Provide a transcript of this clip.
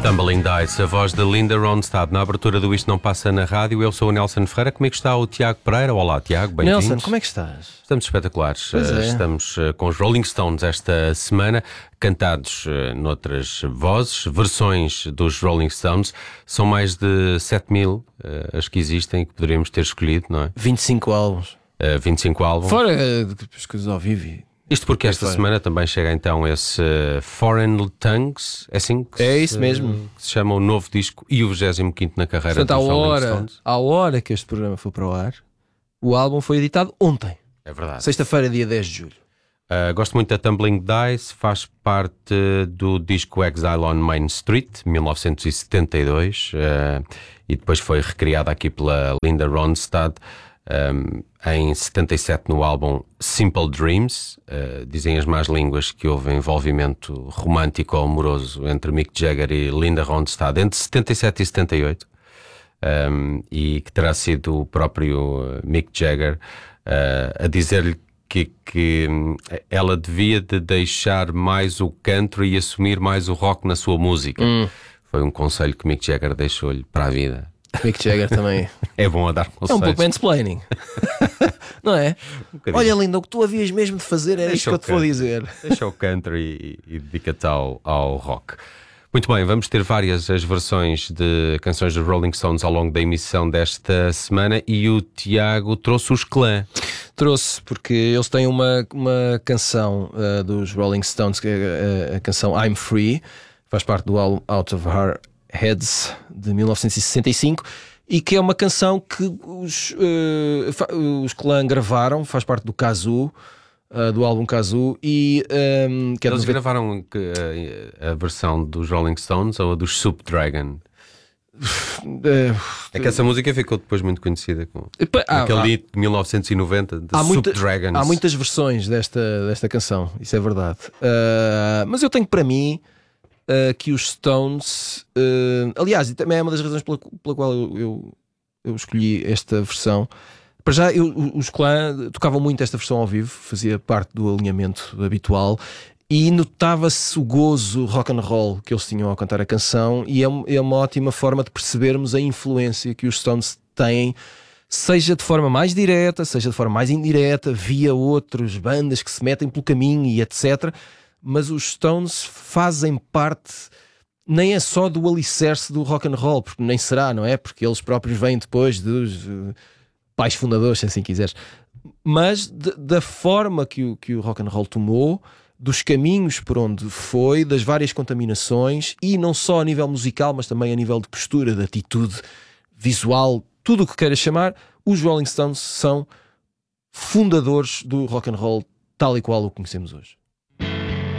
Tumbling Dice, a voz de Linda Ronstadt na abertura do Isto Não Passa na Rádio. Eu sou o Nelson Ferreira. Como é que está o Tiago Pereira? Olá, Tiago, bem-vindos. Nelson, como é que estás? Estamos espetaculares. É. Estamos com os Rolling Stones esta semana, cantados noutras vozes, versões dos Rolling Stones. São mais de 7.000 as que existem, que poderíamos ter escolhido, não é? 25 álbuns. 25 álbuns. Fora as coisas ao vivo. Isto porque esta semana também chega então esse Foreign Tongues, é assim que isso mesmo. que se chama o novo disco e o 25º na carreira Portanto, dos Rolling Stones. à hora que este programa foi para o ar, o álbum foi editado ontem. É verdade. Sexta-feira, dia 10 de julho. Gosto muito da Tumbling Dice, faz parte do disco Exile on Main Street, 1972, e depois foi recriada aqui pela Linda Ronstadt em 77 no álbum Simple Dreams. Dizem as más línguas que houve envolvimento romântico ou amoroso entre Mick Jagger e Linda Ronstadt entre 77 e 78, e que terá sido o próprio Mick Jagger a dizer-lhe que ela devia de deixar mais o country e assumir mais o rock na sua música. Foi um conselho que Mick Jagger deixou-lhe para a vida. Mick Jagger também. É bom a dar É conselhos. um pouco mansplaining. Não é? Olha, Linda, o que tu havias mesmo de fazer era isto que eu te vou dizer. Deixa o country e dedica-te ao rock. Muito bem, vamos ter várias as versões de canções dos Rolling Stones ao longo da emissão desta semana, e o Tiago trouxe os Clã. Trouxe, porque eles têm uma canção dos Rolling Stones, que é a canção I'm Free, faz parte do álbum Out of Our Heads de 1965, e que é uma canção que os Clã gravaram, faz parte do Kazoo, do álbum Kazoo, e eles gravaram a versão dos Rolling Stones ou a dos Soup Dragon? É que essa música ficou depois muito conhecida com aquele hit de 1990 de Soup Dragons. Há muitas versões desta canção, isso é verdade. Mas eu tenho para mim que os Stones, aliás, e também é uma das razões pela qual eu escolhi esta versão. Para já, os Clã tocavam muito esta versão ao vivo, fazia parte do alinhamento habitual, e notava-se o gozo rock and roll que eles tinham ao cantar a canção, e é uma ótima forma de percebermos a influência que os Stones têm, seja de forma mais direta, seja de forma mais indireta, via outras bandas que se metem pelo caminho e etc. Mas os Stones fazem parte, nem é só do alicerce do rock and roll, porque nem será, não é? Porque eles próprios vêm depois dos pais fundadores, se assim quiseres, mas da forma que o rock and roll tomou, dos caminhos por onde foi, das várias contaminações, e não só a nível musical, mas também a nível de postura, de atitude visual, tudo o que queiras chamar. Os Rolling Stones são fundadores do rock and roll tal e qual o conhecemos hoje.